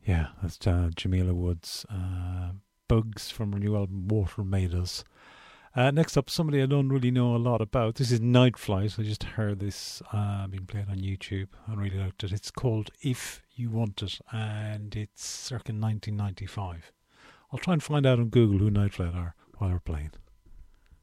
Yeah, that's Jamila Woods. Bugs from her new album Water Made Us. Next up, somebody I don't really know a lot about. This is Night Flight. I just heard this being played on YouTube. I really liked it. It's called If You Want It, and it's circa 1995. I'll try and find out on Google who Night Flight are while we're playing.